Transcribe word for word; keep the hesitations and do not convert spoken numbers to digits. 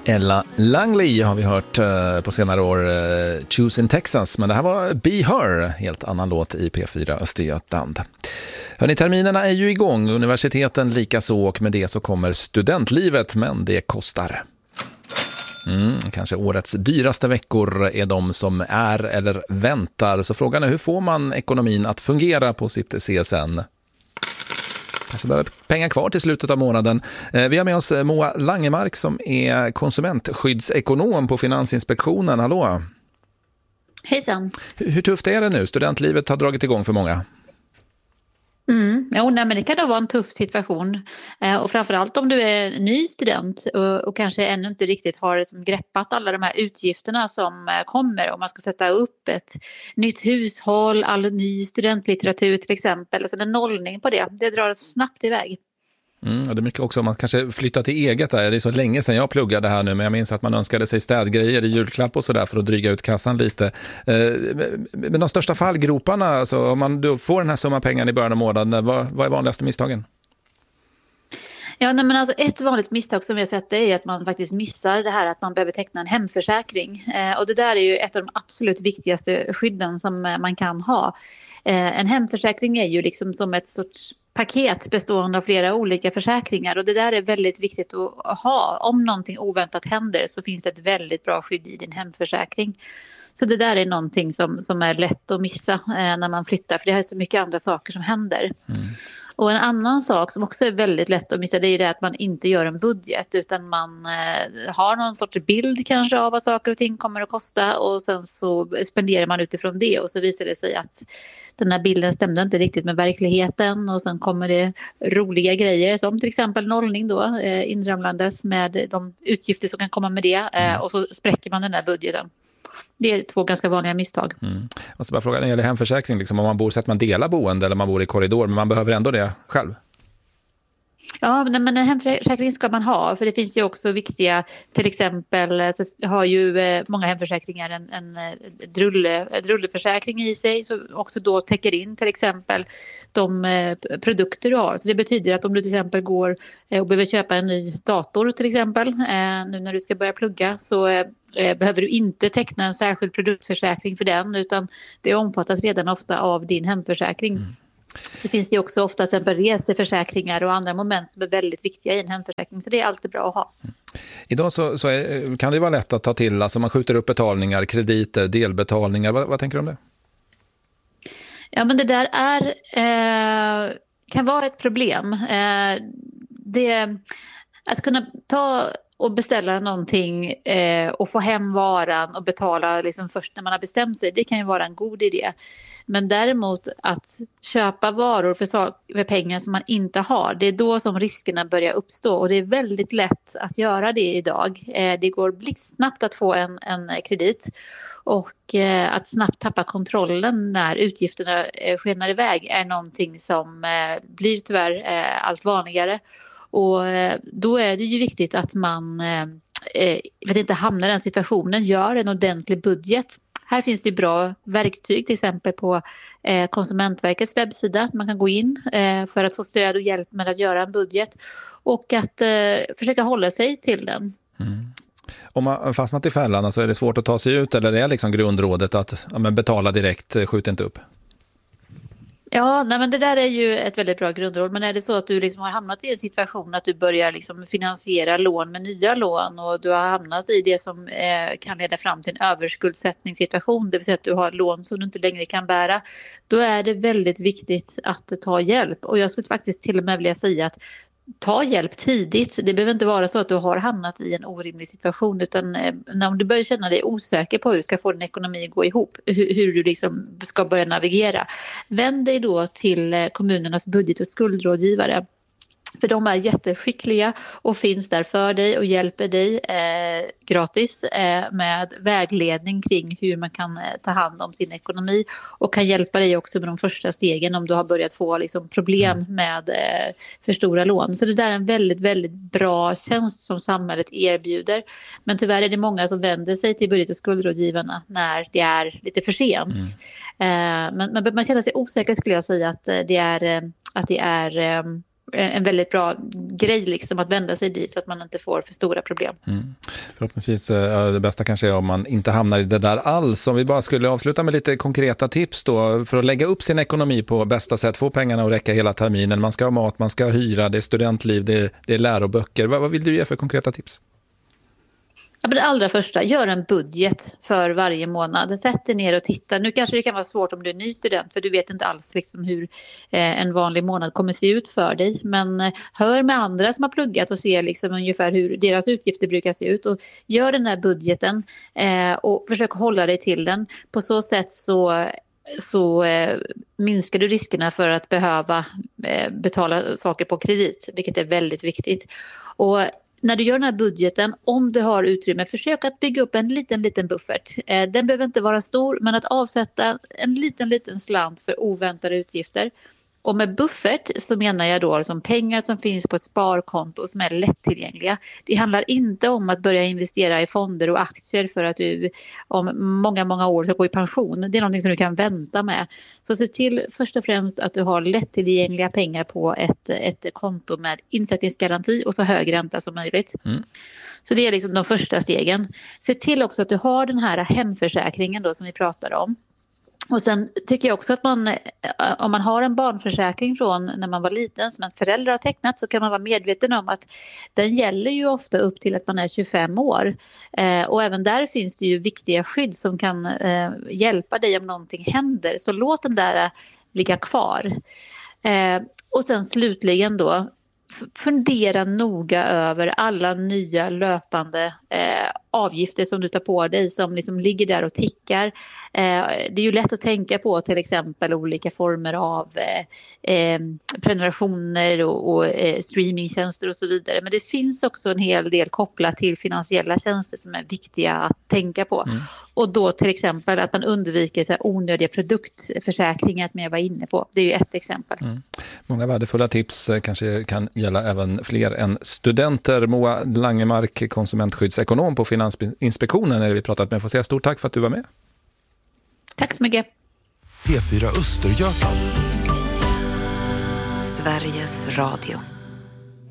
Ella Langley har vi hört eh, på senare år, eh, Choose in Texas, men det här var Be Her, helt annan låt i P fyra Östergötland. Hörrni, terminerna är ju igång, universiteten lika så, och med det så kommer studentlivet, men det kostar. Mm, kanske årets dyraste veckor är de som är eller väntar, så frågan är hur får man ekonomin att fungera på sitt C S N? Kanske behöver pengar kvar till slutet av månaden. Vi har med oss Moa Langemark som är konsumentskyddsekonom på Finansinspektionen. Hallå! Hejsan! Hur tufft är det nu? Studentlivet har dragit igång för många. Mm. Jo, nej, men det kan då vara en tuff situation. Eh, och framförallt om du är ny student och, och kanske ännu inte riktigt har liksom greppat alla de här utgifterna som eh, kommer. Om man ska sätta upp ett nytt hushåll, all ny studentlitteratur till exempel. Alltså en nollning på det, det drar snabbt iväg. Mm, och det är mycket också om man kanske flyttar till eget där. Det är så länge sedan jag pluggade här nu, men jag minns att man önskade sig städgrejer i julklapp och sådär för att dryga ut kassan lite. Eh, men de största fallgroparna, alltså om man då får den här summan pengar i början av månaden, vad, vad är vanligaste misstagen? Ja, nej, men alltså ett vanligt misstag som vi har sett är att man faktiskt missar det här att man behöver teckna en hemförsäkring. Eh, och det där är ju ett av de absolut viktigaste skydden som eh, man kan ha. Eh, en hemförsäkring är ju liksom som ett sorts paket bestående av flera olika försäkringar, och det där är väldigt viktigt att ha. Om någonting oväntat händer så finns det ett väldigt bra skydd i din hemförsäkring. Så det där är någonting som, som är lätt att missa eh, när man flyttar, för det är så mycket andra saker som händer. Mm. Och en annan sak som också är väldigt lätt att missa, det är det att man inte gör en budget, utan man eh, har någon sorts bild kanske av vad saker och ting kommer att kosta, och sen så spenderar man utifrån det, och så visar det sig att den här bilden stämde inte riktigt med verkligheten, och sen kommer det roliga grejer som till exempel nollning då, eh, inramlandes med de utgifter som kan komma med det, eh, och så spräcker man den där budgeten. Det är två ganska vanliga misstag. Mm. Jag måste bara fråga när det gäller hemförsäkring, liksom, om man bor så att man delar boende eller man bor i korridor, men man behöver ändå det själv. Ja, men en hemförsäkring ska man ha, för det finns ju också viktiga, till exempel så har ju många hemförsäkringar en, en drulle, drulleförsäkring i sig, som också då täcker in till exempel de produkter du har. Så det betyder att om du till exempel går och behöver köpa en ny dator till exempel, nu när du ska börja plugga, så behöver du inte teckna en särskild produktförsäkring för den, utan det omfattas redan ofta av din hemförsäkring. Mm. Det finns ju också ofta till exempel reseförsäkringar och andra moment som är väldigt viktiga i en hemförsäkring, så det är alltid bra att ha. Mm. Idag så, så är, kan det vara lätt att ta till, alltså man skjuter upp betalningar, krediter, delbetalningar. Vad, vad tänker du om det? Ja, men det där är, eh, kan vara ett problem. Eh, det, att kunna ta och beställa någonting eh, och få hem varan och betala liksom först när man har bestämt sig, det kan ju vara en god idé. Men däremot att köpa varor för, för pengar som man inte har, det är då som riskerna börjar uppstå, och det är väldigt lätt att göra det idag. Eh, det går blixtsnabbt att få en, en kredit, och eh, att snabbt tappa kontrollen när utgifterna eh, skenar iväg är någonting som eh, blir tyvärr eh, allt vanligare. Och då är det ju viktigt att man, eh, för att inte hamna i den situationen, gör en ordentlig budget. Här finns det bra verktyg, till exempel på eh, Konsumentverkets webbsida. Man kan gå in eh, för att få stöd och hjälp med att göra en budget, och att eh, försöka hålla sig till den. Mm. Om man fastnat i fällan så är det svårt att ta sig ut, eller är det liksom grundrådet att ja, men betala direkt, skjut inte upp? Ja, nej, men det där är ju ett väldigt bra grundråd. Men är det så att du liksom har hamnat i en situation att du börjar liksom finansiera lån med nya lån, och du har hamnat i det som eh, kan leda fram till en överskuldsättningssituation, det vill säga att du har lån som du inte längre kan bära, då är det väldigt viktigt att ta hjälp. Och jag skulle faktiskt till och med vilja säga att ta hjälp tidigt. Det behöver inte vara så att du har hamnat i en orimlig situation, utan när du börjar känna dig osäker på hur du ska få din ekonomi att gå ihop, hur, hur du liksom ska börja navigera, vänd dig då till kommunernas budget- och skuldrådgivare. För de är jätteskickliga och finns där för dig och hjälper dig eh, gratis eh, med vägledning kring hur man kan eh, ta hand om sin ekonomi, och kan hjälpa dig också med de första stegen om du har börjat få liksom, problem med eh, för stora lån. Så det där är en väldigt, väldigt bra tjänst som samhället erbjuder. Men tyvärr är det många som vänder sig till budget- och skuldrådgivarna när det är lite för sent. Mm. Eh, men, men man känner sig osäker, skulle jag säga, att det är, att det är en väldigt bra grej liksom, att vända sig dit så att man inte får för stora problem. Mm. Förhoppningsvis ja, det bästa kanske är om man inte hamnar i det där alls. Om vi bara skulle avsluta med lite konkreta tips då för att lägga upp sin ekonomi på bästa sätt, få pengarna att räcka hela terminen. Man ska ha mat, man ska ha hyra, det är studentliv, det är, det är läroböcker. Vad, vad vill du ge för konkreta tips? Ja, men det allra första, gör en budget för varje månad. Sätt dig ner och titta. Nu kanske det kan vara svårt om du är ny student för du vet inte alls liksom hur eh, en vanlig månad kommer se ut för dig. Men eh, hör med andra som har pluggat och se liksom ungefär hur deras utgifter brukar se ut. Och gör den här budgeten eh, och försök hålla dig till den. På så sätt så... så eh, minskar du riskerna för att behöva eh, betala saker på kredit, vilket är väldigt viktigt. Och när du gör den här budgeten, om du har utrymme, försök att bygga upp en liten, liten buffert. Eh, den behöver inte vara stor, men att avsätta en liten, liten slant för oväntade utgifter. Och med buffert så menar jag då som pengar som finns på ett sparkonto som är lättillgängliga. Det handlar inte om att börja investera i fonder och aktier för att du om många, många år ska gå i pension. Det är någonting som du kan vänta med. Så se till först och främst att du har lättillgängliga pengar på ett, ett konto med insättningsgaranti och så hög ränta som möjligt. Mm. Så det är liksom de första stegen. Se till också att du har den här hemförsäkringen då som vi pratade om. Och sen tycker jag också att man, om man har en barnförsäkring från när man var liten som ens föräldrar har tecknat så kan man vara medveten om att den gäller ju ofta upp till att man är tjugofem år. Eh, och även där finns det ju viktiga skydd som kan eh, hjälpa dig om någonting händer. Så låt den där ligga kvar. Eh, och sen slutligen då, fundera noga över alla nya löpande eh, avgifter som du tar på dig som liksom ligger där och tickar. Eh, det är ju lätt att tänka på till exempel olika former av eh, eh, prenumerationer och, och eh, streamingtjänster och så vidare. Men det finns också en hel del kopplat till finansiella tjänster som är viktiga att tänka på. Mm. Och då till exempel att man undviker så här onödiga produktförsäkringar som jag var inne på. Det är ju ett exempel. Mm. Många värdefulla tips kanske kan gälla även fler än studenter. Moa Langemark, konsumentskyddsekonom på Finansinspektionen när vi pratat med. Får säga stort tack för att du var med. Tack så mycket. P fyra Östergötland. Sveriges Radio.